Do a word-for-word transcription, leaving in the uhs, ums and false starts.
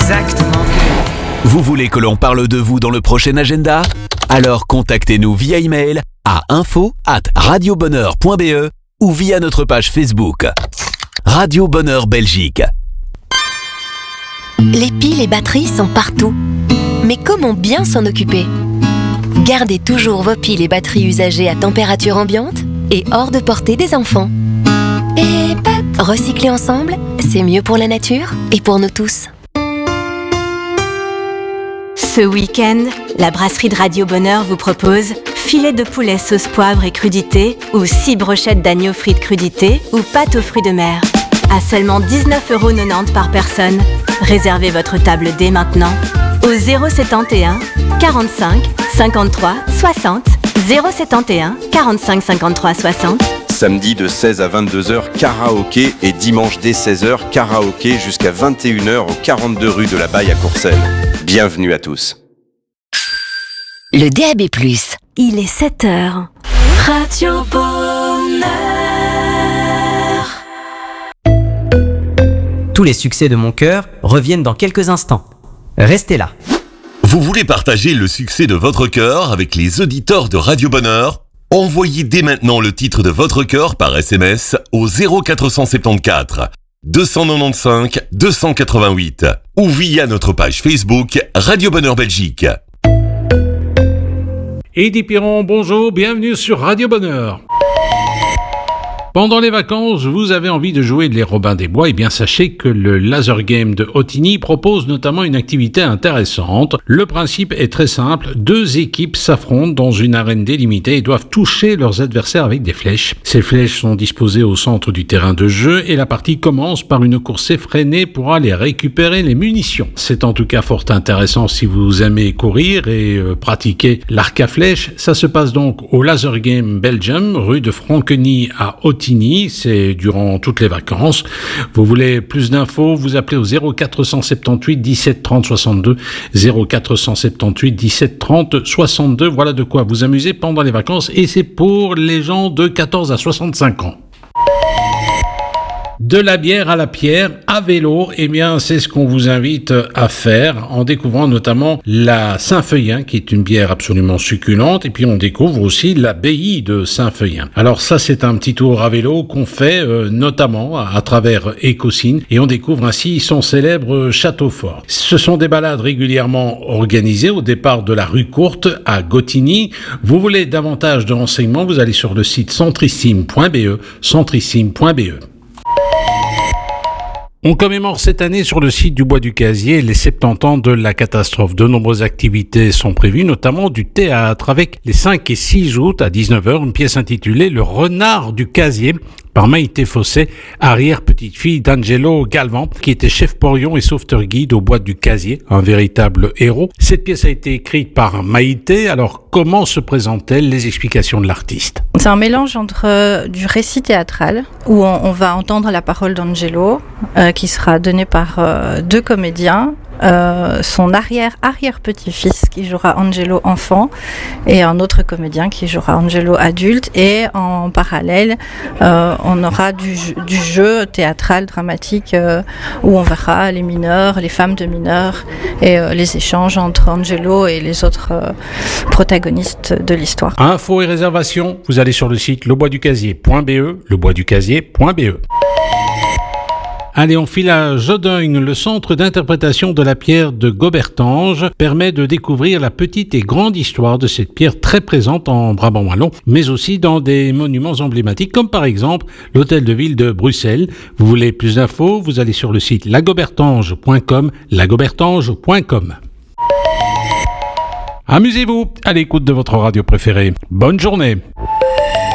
exactement. Vous voulez que l'on parle de vous dans le prochain agenda ? Alors contactez-nous via email à info arobase radiobonheur point b e ou via notre page Facebook. Radio Bonheur Belgique. Les piles et batteries sont partout. Mais comment bien s'en occuper ? Gardez toujours vos piles et batteries usagées à température ambiante et hors de portée des enfants. Et pat, recycler ensemble, c'est mieux pour la nature et pour nous tous. Ce week-end, la brasserie de Radio Bonheur vous propose filet de poulet sauce poivre et crudité ou six brochettes d'agneau frites crudité ou pâte aux fruits de mer. À seulement dix-neuf euros quatre-vingt-dix par personne. Réservez votre table dès maintenant au zéro sept et un quarante-cinq cinquante-trois soixante zéro sept et un quarante-cinq cinquante-trois soixante. Samedi de seize à vingt-deux heures, karaoké et dimanche dès seize heures, karaoké jusqu'à vingt et une heures au quarante-deux rue de la Baille à Courcelles. Bienvenue à tous. Le D A B plus. Il est sept heures. Radio Bonheur. Tous les succès de mon cœur reviennent dans quelques instants. Restez là. Vous voulez partager le succès de votre cœur avec les auditeurs de Radio Bonheur ? Envoyez dès maintenant le titre de votre cœur par S M S au zéro quatre cent soixante-quatorze deux cent quatre-vingt-quinze deux cent quatre-vingt-huit ou via notre page Facebook Radio Bonheur Belgique. Eddy Piron, bonjour, bienvenue sur Radio Bonheur. Pendant les vacances, vous avez envie de jouer les Robins des Bois, et bien sachez que le Laser Game de Ottignies propose notamment une activité intéressante. Le principe est très simple, deux équipes s'affrontent dans une arène délimitée et doivent toucher leurs adversaires avec des flèches. Ces flèches sont disposées au centre du terrain de jeu et la partie commence par une course effrénée pour aller récupérer les munitions. C'est en tout cas fort intéressant si vous aimez courir et euh, pratiquer l'arc à flèches. Ça se passe donc au Laser Game Belgium, rue de Franconi à Ottignies. C'est durant toutes les vacances. Vous voulez plus d'infos, vous appelez au zéro quatre cent soixante-dix-huit dix-sept trente soixante-deux, zéro quatre cent soixante-dix-huit dix-sept trente soixante-deux. Voilà de quoi vous amuser pendant les vacances et c'est pour les gens de quatorze à soixante-cinq ans. De la bière à la pierre, à vélo, eh bien, c'est ce qu'on vous invite à faire en découvrant notamment la Saint-Feuillin, qui est une bière absolument succulente, et puis on découvre aussi l'abbaye de Saint-Feuillin. Alors ça, c'est un petit tour à vélo qu'on fait euh, notamment à, à travers Écosine, et on découvre ainsi son célèbre château fort. Ce sont des balades régulièrement organisées au départ de la rue Courte à Gottignies. Vous voulez davantage de renseignements, vous allez sur le site centrissime point b e, centrissime point b e. On commémore cette année sur le site du Bois du Casier les soixante-dix ans de la catastrophe. De nombreuses activités sont prévues, notamment du théâtre, avec les cinq et six août à dix-neuf heures, une pièce intitulée « Le renard du casier » par Maïté Fossé, arrière-petite-fille d'Angelo Galvan, qui était chef porion et sauveteur guide au Bois du Casier, un véritable héros. Cette pièce a été écrite par Maïté, alors comment se présentent-elles les explications de l'artiste ? C'est un mélange entre euh, du récit théâtral, où on, on va entendre la parole d'Angelo, euh, qui sera donnée par euh, deux comédiens, Euh, son arrière-arrière-petit-fils qui jouera Angelo enfant et un autre comédien qui jouera Angelo adulte, et en parallèle euh, on aura du, du jeu théâtral dramatique euh, où on verra les mineurs, les femmes de mineurs et euh, les échanges entre Angelo et les autres euh, protagonistes de l'histoire. Infos et réservations, vous allez sur le site le bois du casier point b e, le bois du casier point b e. Allez, on file à Jodogne. Le centre d'interprétation de la pierre de Gobertange permet de découvrir la petite et grande histoire de cette pierre très présente en Brabant wallon, mais aussi dans des monuments emblématiques, comme par exemple l'hôtel de ville de Bruxelles. Vous voulez plus d'infos, vous allez sur le site lagobertange point com, lagobertange point com. Amusez-vous à l'écoute de votre radio préférée. Bonne journée.